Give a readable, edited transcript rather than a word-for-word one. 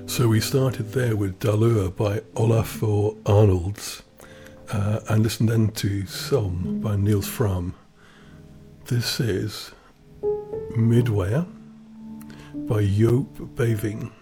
So we started there with Dalua by Olafur Arnolds and listened then to Som by Niels Fram. This is Midway by Joop Beving.